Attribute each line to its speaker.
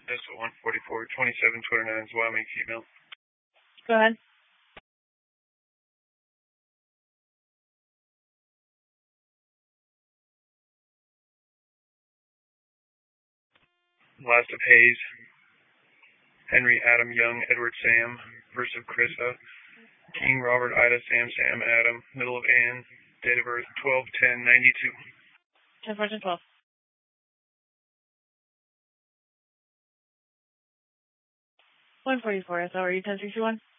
Speaker 1: That's 144, 2729 is Wyoming female.
Speaker 2: Go ahead.
Speaker 1: Last of Hayes, Henry Adam Young Edward Sam, first of Christa, King Robert Ida Sam Sam Adam, middle of Ann, date of birth 12/10/92.
Speaker 2: 10/14/12. 144 SLRE 1061.